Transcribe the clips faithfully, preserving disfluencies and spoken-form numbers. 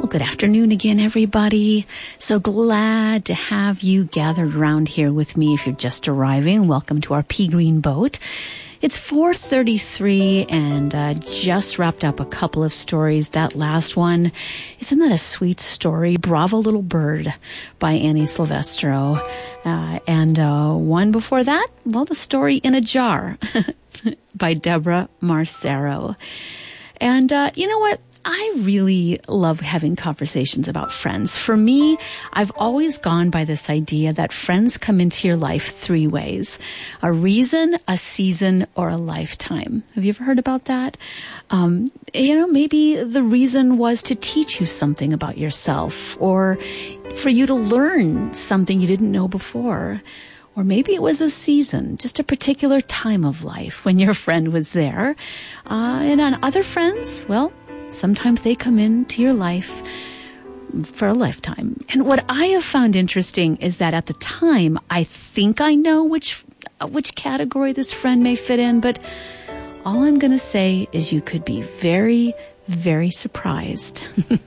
Good afternoon again, everybody. So glad to have you gathered around here with me. If you're just arriving, welcome to our Pea Green Boat. It's four thirty-three and uh, just wrapped up a couple of stories. That last one, isn't that a sweet story? Bravo Little Bird by Annie Silvestro. Uh, and uh, one before that, well, the story In a Jar by Deborah Marcero. And uh, you know what? I really love having conversations about friends. For me, I've always gone by this idea that friends come into your life three ways: a reason, a season, or a lifetime. Have you ever heard about that? Um, you know, maybe the reason was to teach you something about yourself, or for you to learn something you didn't know before. Or maybe it was a season, just a particular time of life when your friend was there. Uh, and on other friends, well, sometimes they come into your life for a lifetime. And what I have found interesting is that at the time, I think I know which which category this friend may fit in, but all I'm going to say is you could be very, very surprised.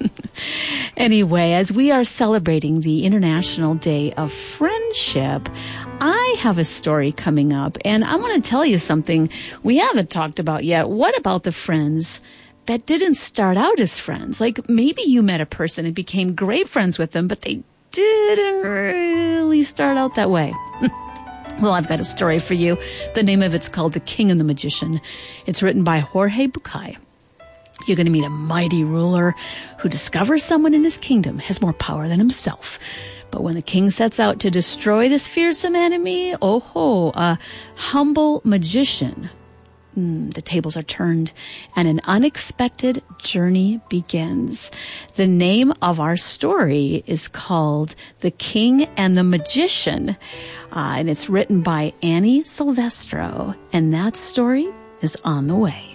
Anyway, as we are celebrating the International Day of Friendship, I have a story coming up, and I want to tell you something we haven't talked about yet. What about the friends that didn't start out as friends? Like, maybe you met a person and became great friends with them, but they didn't really start out that way. Well, I've got a story for you. The name of it's called The King and the Magician. It's written by Jorge Bucay. You're going to meet a mighty ruler who discovers someone in his kingdom has more power than himself. But when the king sets out to destroy this fearsome enemy, oh ho, a humble magician, Mm, the tables are turned and an unexpected journey begins. The name of our story is called The King and the Magician, uh, and it's written by Annie Silvestro, and that story is on the way.